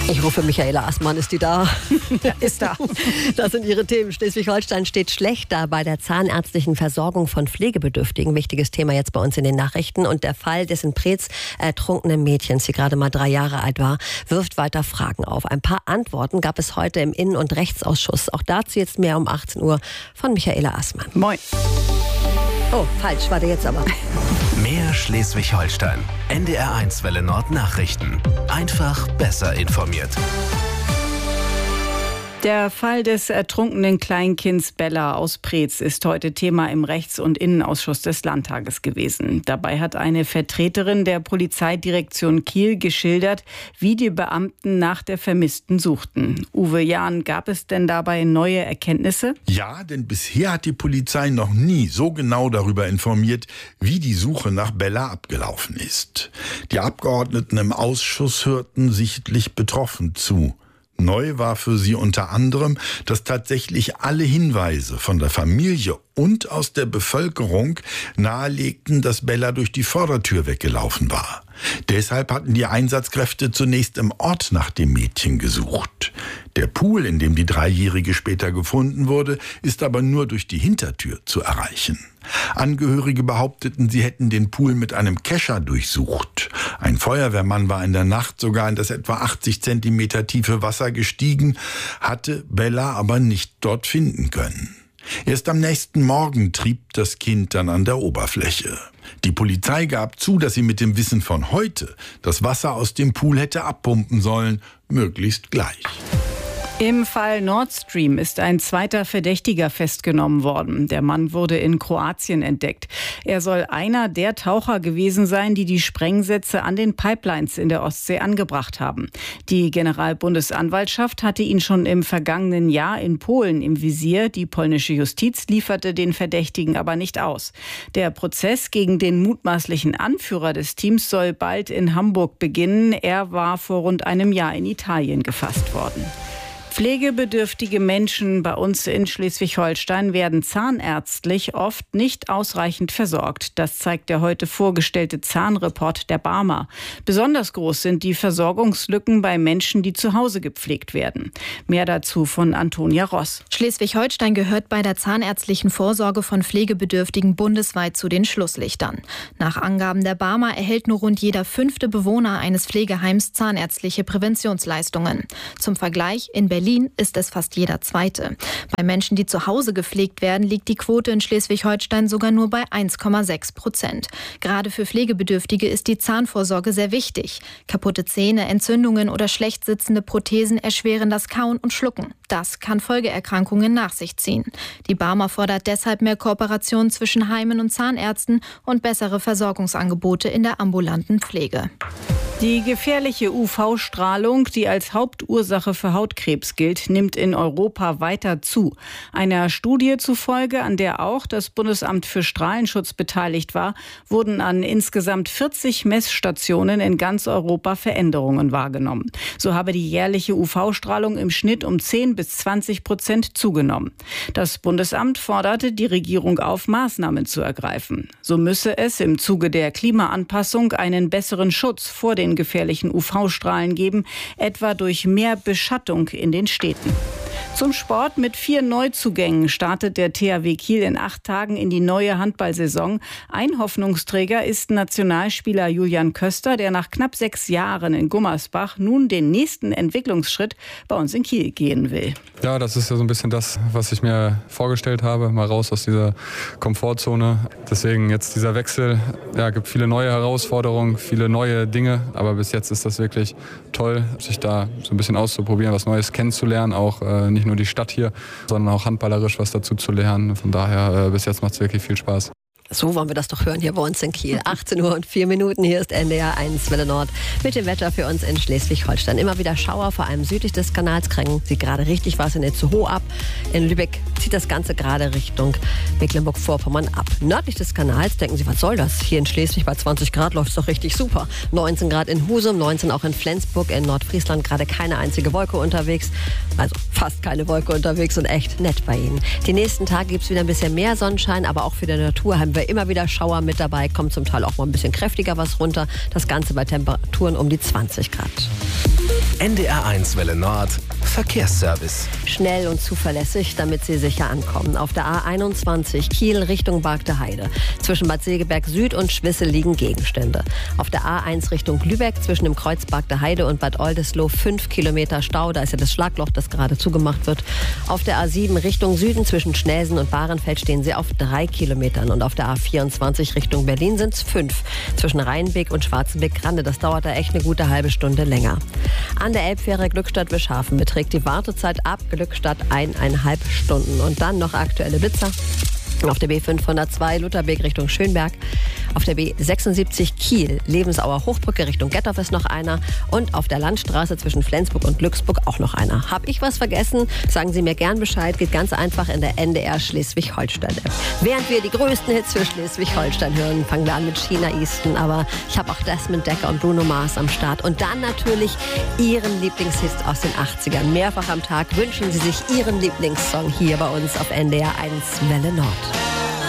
Ich rufe Michaela Assmann, ist die da? Ja, ist da. Das sind ihre Themen. Schleswig-Holstein steht schlecht da bei der zahnärztlichen Versorgung von Pflegebedürftigen. Wichtiges Thema jetzt bei uns in den Nachrichten. Und der Fall des in Preetz ertrunkenen Mädchens, die gerade mal 3 Jahre alt war, wirft weiter Fragen auf. Ein paar Antworten gab es heute im Innen- und Rechtsausschuss. Auch dazu jetzt mehr um 18 Uhr von Michaela Assmann. Moin. Oh, falsch, warte jetzt aber. Mehr Schleswig-Holstein. NDR1 Welle Nord Nachrichten. Einfach besser informiert. Der Fall des ertrunkenen Kleinkinds Bella aus Preetz ist heute Thema im Rechts- und Innenausschuss des Landtages gewesen. Dabei hat eine Vertreterin der Polizeidirektion Kiel geschildert, wie die Beamten nach der Vermissten suchten. Uwe Jahn, gab es denn dabei neue Erkenntnisse? Ja, denn bisher hat die Polizei noch nie so genau darüber informiert, wie die Suche nach Bella abgelaufen ist. Die Abgeordneten im Ausschuss hörten sichtlich betroffen zu. Neu war für sie unter anderem, dass tatsächlich alle Hinweise von der Familie und aus der Bevölkerung nahelegten, dass Bella durch die Vordertür weggelaufen war. Deshalb hatten die Einsatzkräfte zunächst im Ort nach dem Mädchen gesucht. Der Pool, in dem die 3-Jährige später gefunden wurde, ist aber nur durch die Hintertür zu erreichen. Angehörige behaupteten, sie hätten den Pool mit einem Kescher durchsucht. Ein Feuerwehrmann war in der Nacht sogar in das etwa 80 Zentimeter tiefe Wasser gestiegen, hatte Bella aber nicht dort finden können. Erst am nächsten Morgen trieb das Kind dann an der Oberfläche. Die Polizei gab zu, dass sie mit dem Wissen von heute das Wasser aus dem Pool hätte abpumpen sollen, möglichst gleich. Im Fall Nord Stream ist ein zweiter Verdächtiger festgenommen worden. Der Mann wurde in Kroatien entdeckt. Er soll einer der Taucher gewesen sein, die die Sprengsätze an den Pipelines in der Ostsee angebracht haben. Die Generalbundesanwaltschaft hatte ihn schon im vergangenen Jahr in Polen im Visier. Die polnische Justiz lieferte den Verdächtigen aber nicht aus. Der Prozess gegen den mutmaßlichen Anführer des Teams soll bald in Hamburg beginnen. Er war vor rund einem Jahr in Italien gefasst worden. Pflegebedürftige Menschen bei uns in Schleswig-Holstein werden zahnärztlich oft nicht ausreichend versorgt. Das zeigt der heute vorgestellte Zahnreport der Barmer. Besonders groß sind die Versorgungslücken bei Menschen, die zu Hause gepflegt werden. Mehr dazu von Antonia Ross. Schleswig-Holstein gehört bei der zahnärztlichen Vorsorge von Pflegebedürftigen bundesweit zu den Schlusslichtern. Nach Angaben der Barmer erhält nur rund jeder 5. Bewohner eines Pflegeheims zahnärztliche Präventionsleistungen. Zum Vergleich, in Berlin ist es fast jeder 2. Bei Menschen, die zu Hause gepflegt werden, liegt die Quote in Schleswig-Holstein sogar nur bei 1,6%. Gerade für Pflegebedürftige ist die Zahnvorsorge sehr wichtig. Kaputte Zähne, Entzündungen oder schlecht sitzende Prothesen erschweren das Kauen und Schlucken. Das kann Folgeerkrankungen nach sich ziehen. Die Barmer fordert deshalb mehr Kooperation zwischen Heimen und Zahnärzten und bessere Versorgungsangebote in der ambulanten Pflege. Die gefährliche UV-Strahlung, die als Hauptursache für Hautkrebs gilt, nimmt in Europa weiter zu. Einer Studie zufolge, an der auch das Bundesamt für Strahlenschutz beteiligt war, wurden an insgesamt 40 Messstationen in ganz Europa Veränderungen wahrgenommen. So habe die jährliche UV-Strahlung im Schnitt um 10-20% zugenommen. Das Bundesamt forderte die Regierung auf, Maßnahmen zu ergreifen. So müsse es im Zuge der Klimaanpassung einen besseren Schutz vor den gefährlichen UV-Strahlen geben, etwa durch mehr Beschattung in den Städten. Zum Sport: mit 4 Neuzugängen startet der THW Kiel in 8 Tagen in die neue Handballsaison. Ein Hoffnungsträger ist Nationalspieler Julian Köster, der nach knapp 6 Jahren in Gummersbach nun den nächsten Entwicklungsschritt bei uns in Kiel gehen will. Ja, das ist ja so ein bisschen das, was ich mir vorgestellt habe, mal raus aus dieser Komfortzone. Deswegen jetzt dieser Wechsel, ja, gibt viele neue Herausforderungen, viele neue Dinge, aber bis jetzt ist das wirklich toll, sich da so ein bisschen auszuprobieren, was Neues kennenzulernen, auch nicht nur die Stadt hier, sondern auch handballerisch was dazu zu lernen. Von daher, bis jetzt macht es wirklich viel Spaß. So wollen wir das doch hören hier bei uns in Kiel. 18 Uhr und 4 Minuten. Hier ist NDR1 Welle Nord mit dem Wetter für uns in Schleswig-Holstein. Immer wieder Schauer, vor allem südlich des Kanals, kriegen sie gerade richtig was in Itzehoe ab. In Lübeck zieht das Ganze gerade Richtung Mecklenburg-Vorpommern ab. Nördlich des Kanals denken sie, was soll das? Hier in Schleswig bei 20 Grad läuft es doch richtig super. 19 Grad in Husum, 19 auch in Flensburg, in Nordfriesland gerade keine einzige Wolke unterwegs. Also fast keine Wolke unterwegs und echt nett bei Ihnen. Die nächsten Tage gibt es wieder ein bisschen mehr Sonnenschein, aber auch für die Natur haben wir immer wieder Schauer mit dabei. Kommt zum Teil auch mal ein bisschen kräftiger was runter. Das Ganze bei Temperaturen um die 20 Grad. NDR1 Welle Nord Verkehrsservice. Schnell und zuverlässig, damit Sie sicher ankommen. Auf der A21 Kiel Richtung Bargteheide. Zwischen Bad Segeberg Süd und Schwissel liegen Gegenstände. Auf der A1 Richtung Lübeck zwischen dem Kreuz Bargteheide und Bad Oldesloe 5 Kilometer Stau. Da ist ja das Schlagloch, das gerade zugemacht wird. Auf der A7 Richtung Süden zwischen Schnelsen und Bahrenfeld stehen Sie auf 3 Kilometern. Und auf der A24 Richtung Berlin sind es 5. Zwischen Rheinbeek und Schwarzenbeck-Grande. Das dauert da echt eine gute halbe Stunde länger. An der Elbfähre Glückstadt-Wischhafen beträgt die Wartezeit ab Glückstadt 1,5 Stunden. Und dann noch aktuelle Blitzer. Auf der B502 Lutherbeek Richtung Schönberg. Auf der B76 Kiel Lebensauer Hochbrücke Richtung Gettorf ist noch einer. Und auf der Landstraße zwischen Flensburg und Glücksburg auch noch einer. Hab ich was vergessen? Sagen Sie mir gern Bescheid. Geht ganz einfach in der NDR Schleswig-Holstein-App. Während wir die größten Hits für Schleswig-Holstein hören, fangen wir an mit China Easton. Aber ich habe auch Desmond Decker und Bruno Mars am Start. Und dann natürlich Ihren Lieblingshits aus den 80ern. Mehrfach am Tag wünschen Sie sich Ihren Lieblingssong hier bei uns auf NDR 1 Welle Nord.